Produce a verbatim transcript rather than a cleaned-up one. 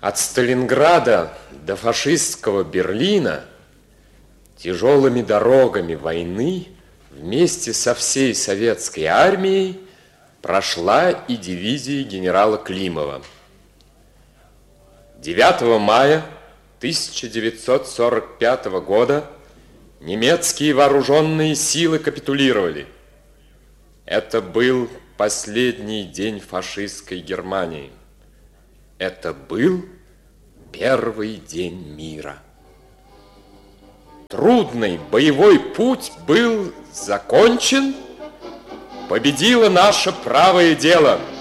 От Сталинграда до фашистского Берлина тяжелыми дорогами войны вместе со всей советской армией прошла и дивизия генерала Климова. девятого мая тысяча девятьсот сорок пятого года немецкие вооруженные силы капитулировали. Это был последний день фашистской Германии. Это был первый день мира. Трудный боевой путь был закончен. Победило наше правое дело.